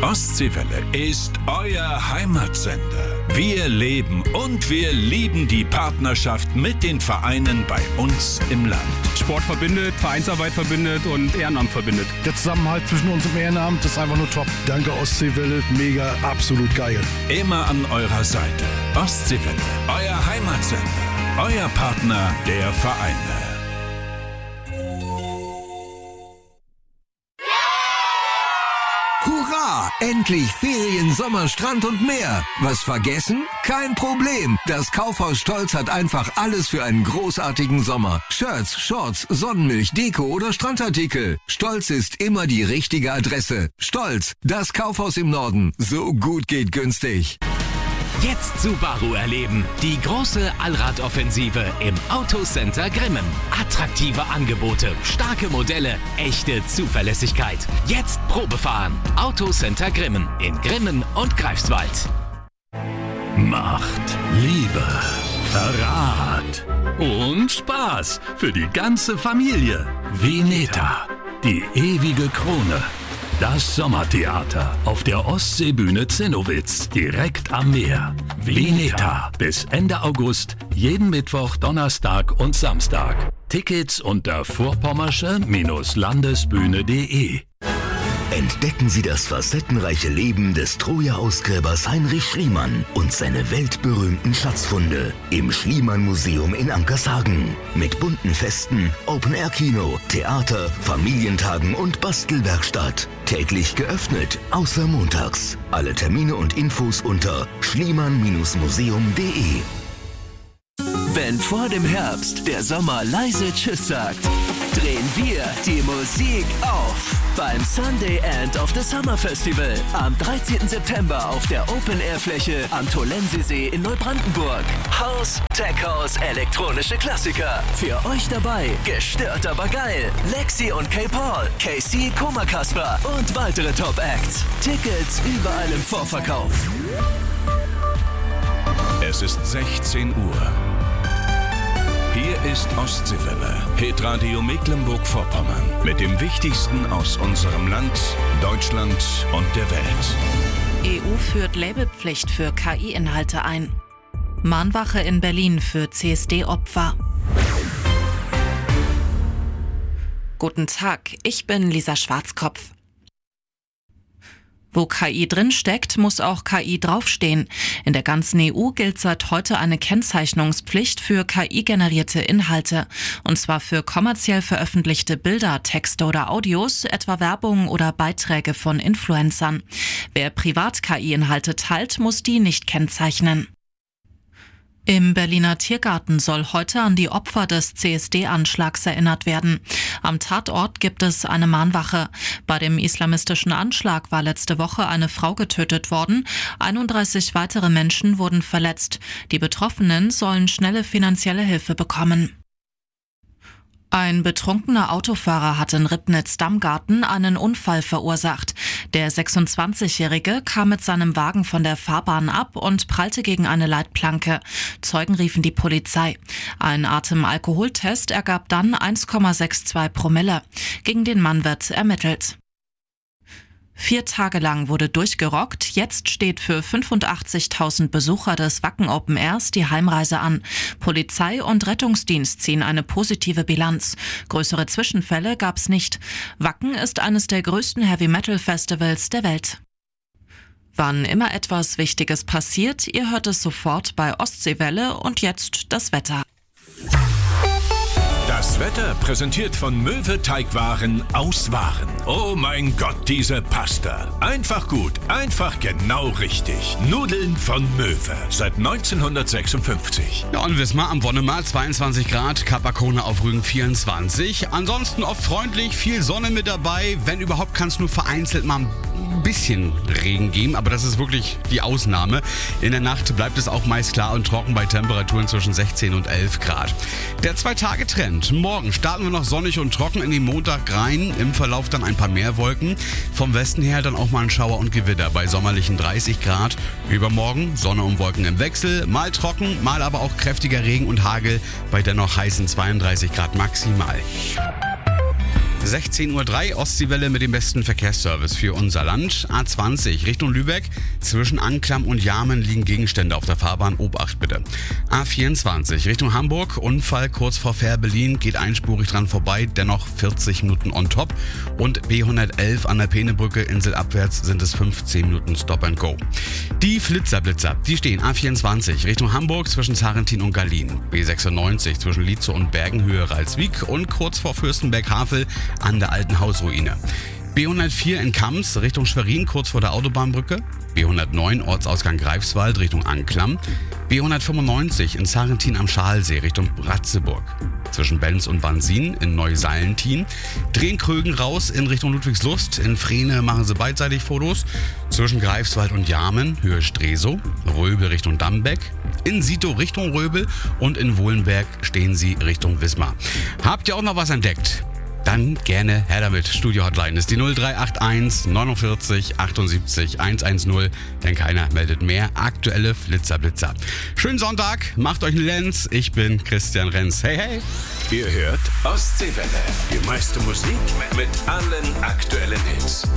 Ostseewelle ist euer Heimatsender. Wir leben und wir lieben die Partnerschaft mit den Vereinen bei uns im Land. Sport verbindet, Vereinsarbeit verbindet und Ehrenamt verbindet. Der Zusammenhalt zwischen uns im Ehrenamt ist einfach nur top. Danke Ostseewelle, mega, absolut geil. Immer an eurer Seite. Ostseewelle, euer Heimatsender. Euer Partner der Vereine. Hurra! Endlich Ferien, Sommer, Strand und mehr. Was vergessen? Kein Problem. Das Kaufhaus Stolz hat einfach alles für einen großartigen Sommer. Shirts, Shorts, Sonnenmilch, Deko oder Strandartikel. Stolz ist immer die richtige Adresse. Stolz, das Kaufhaus im Norden. So gut geht günstig. Jetzt Subaru erleben. Die große Allradoffensive im Autocenter Grimmen. Attraktive Angebote, starke Modelle, echte Zuverlässigkeit. Jetzt Probefahren. Autocenter Grimmen in Grimmen und Greifswald. Macht, Liebe, Verrat und Spaß für die ganze Familie. Vineta, die ewige Krone. Das Sommertheater auf der Ostseebühne Zinnowitz, direkt am Meer. Vineta, bis Ende August, jeden Mittwoch, Donnerstag und Samstag. Tickets unter vorpommersche-landesbühne.de. Entdecken Sie das facettenreiche Leben des Troja-Ausgräbers Heinrich Schliemann und seine weltberühmten Schatzfunde im Schliemann-Museum in Ankershagen. Mit bunten Festen, Open-Air-Kino, Theater, Familientagen und Bastelwerkstatt. Täglich geöffnet, außer montags. Alle Termine und Infos unter schliemann-museum.de. Wenn vor dem Herbst der Sommer leise Tschüss sagt, drehen wir die Musik auf beim Sunday End of the Summer Festival am 13. September auf der Open-Air-Fläche am Tolensesee in Neubrandenburg. House, Tech House, elektronische Klassiker. Für euch dabei gestört aber geil. Lexi und K-Paul, KC, Koma Kasper und weitere Top-Acts. Tickets überall im Vorverkauf. Es ist 16 Uhr. Hier ist Ostseewelle, Hitradio Mecklenburg-Vorpommern mit dem Wichtigsten aus unserem Land, Deutschland und der Welt. EU führt Labelpflicht für KI-Inhalte ein. Mahnwache in Berlin für CSD-Opfer. Guten Tag, ich bin Lisa Schwarzkopf. Wo KI drinsteckt, muss auch KI draufstehen. In der ganzen EU gilt seit heute eine Kennzeichnungspflicht für KI-generierte Inhalte. Und zwar für kommerziell veröffentlichte Bilder, Texte oder Audios, etwa Werbung oder Beiträge von Influencern. Wer privat KI-Inhalte teilt, muss die nicht kennzeichnen. Im Berliner Tiergarten soll heute an die Opfer des CSD-Anschlags erinnert werden. Am Tatort gibt es eine Mahnwache. Bei dem islamistischen Anschlag war letzte Woche eine Frau getötet worden. 31 weitere Menschen wurden verletzt. Die Betroffenen sollen schnelle finanzielle Hilfe bekommen. Ein betrunkener Autofahrer hat in Ribnitz-Damgarten einen Unfall verursacht. Der 26-Jährige kam mit seinem Wagen von der Fahrbahn ab und prallte gegen eine Leitplanke. Zeugen riefen die Polizei. Ein Atemalkoholtest ergab dann 1,62 Promille. Gegen den Mann wird ermittelt. 4 Tage lang wurde durchgerockt. Jetzt steht für 85.000 Besucher des Wacken Open Airs die Heimreise an. Polizei und Rettungsdienst ziehen eine positive Bilanz. Größere Zwischenfälle gab's nicht. Wacken ist eines der größten Heavy-Metal-Festivals der Welt. Wann immer etwas Wichtiges passiert, ihr hört es sofort bei Ostseewelle und jetzt das Wetter. Das Wetter präsentiert von Möwe Teigwaren aus Waren. Oh mein Gott, diese Pasta. Einfach gut, einfach genau richtig. Nudeln von Möwe. Seit 1956. Ja, und Wismar am Wonnemar 22 Grad, Kapakone auf Rügen 24. Ansonsten oft freundlich, viel Sonne mit dabei. Wenn überhaupt, kann es nur vereinzelt mal ein bisschen Regen geben, aber das ist wirklich die Ausnahme. In der Nacht bleibt es auch meist klar und trocken bei Temperaturen zwischen 16 und 11 Grad. Der 2-Tage-Trend. Morgen starten wir noch sonnig und trocken in den Montag rein. Im Verlauf dann ein paar mehr Wolken. Vom Westen her dann auch mal ein Schauer und Gewitter bei sommerlichen 30 Grad. Übermorgen Sonne und Wolken im Wechsel. Mal trocken, mal aber auch kräftiger Regen und Hagel bei dennoch heißen 32 Grad maximal. 16:03 Uhr, Ostseewelle mit dem besten Verkehrsservice für unser Land. A20 Richtung Lübeck. Zwischen Anklam und Jarmen liegen Gegenstände auf der Fahrbahn. Obacht bitte. A24 Richtung Hamburg. Unfall kurz vor Fährberlin. Geht einspurig dran vorbei. Dennoch 40 Minuten on top. Und B111 an der Peenebrücke inselabwärts sind es 15 Minuten Stop and Go. Die Flitzer, die stehen A24 Richtung Hamburg zwischen Zarentin und Gallien. B96 zwischen Lietzow und Bergenhöhe Ralswiek und kurz vor Fürstenberg-Havel an der alten Hausruine. B104 in Kams Richtung Schwerin kurz vor der Autobahnbrücke. B109 Ortsausgang Greifswald Richtung Anklam. B195 in Zarentin am Schalsee Richtung Ratzeburg. Zwischen Benz und Bansin in Neusallentin. Drehen Krögen raus in Richtung Ludwigslust. In Frehne machen sie beidseitig Fotos. Zwischen Greifswald und Jarmen, Höhe Stresow. Röbel Richtung Dambeck. In Sito Richtung Röbel. Und in Wohlenberg stehen sie Richtung Wismar. Habt ihr auch noch was entdeckt? Dann gerne her damit. Studio-Hotline ist die 0381 49 78 110, denn keiner meldet mehr. Aktuelle Flitzer. Schönen Sonntag, macht euch einen Lenz. Ich bin Christian Renz. Hey, hey. Ihr hört Ostseewelle. Die meiste Musik mit allen aktuellen Hits.